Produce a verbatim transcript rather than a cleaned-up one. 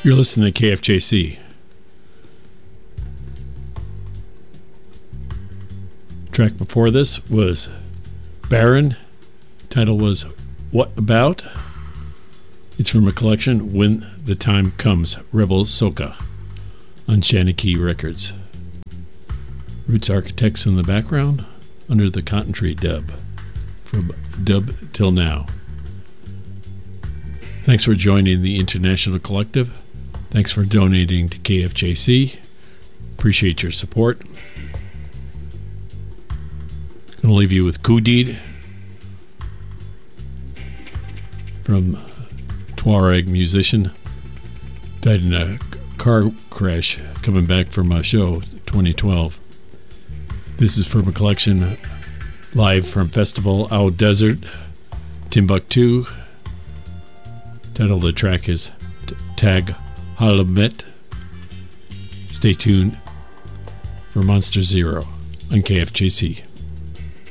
You're listening to K F J C. Track before this was Baron. Title was What About? It's from a collection, When the Time Comes, Rebel Soca, on Shanachie Records. Roots Architects in the background, under the Cotton Tree dub, from Dub Till Now. Thanks for joining the International Collective. Thanks for donating to K F J C. Appreciate your support. Gonna leave you with Coup Deed from Tuareg musician. Died in a car crash coming back from a show twenty twelve. This is from a collection live from Festival Owl Desert, Timbuktu. Title of the track is Tag Halamet. Stay tuned for Monster Zero on K F J C.